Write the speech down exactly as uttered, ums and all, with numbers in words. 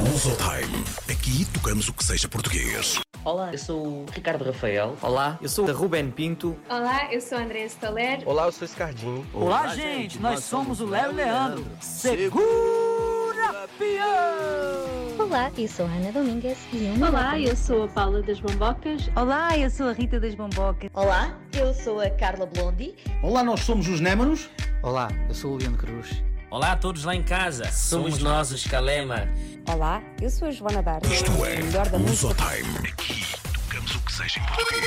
Lusotime. Aqui tocamos o que seja português. Olá, eu sou o Ricardo Rafael. Olá, eu sou o Ruben Pinto. Olá, eu sou a Andrea Staller. Olá, eu sou o Scardinho. Olá, Olá gente, nós, nós somos o Léo e Leandro. Segura, peão! Olá, eu sou a Ana Domingues e eu Olá, eu sou a Paula das Bombocas. Olá, eu sou a Rita das Bombocas. Olá, eu sou a Carla Blondi. Olá, nós somos os Némanos. Olá, eu sou o Leandro Cruz. Olá a todos lá em casa, somos, somos nós os Calema. Olá, eu sou a Joana Barros. Isto é Lusotime. Aqui tocamos o que seja em português.